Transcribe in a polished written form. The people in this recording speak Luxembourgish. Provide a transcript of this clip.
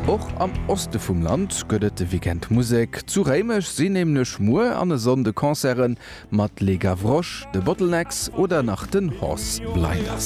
Och am Oste vum Land gëtt de Weekendmusik zu Reimech sinn nemlech Muer an e sonde Konzeren mat Le Gavroche, de Bottlenecks oder nach den Horse Blinders.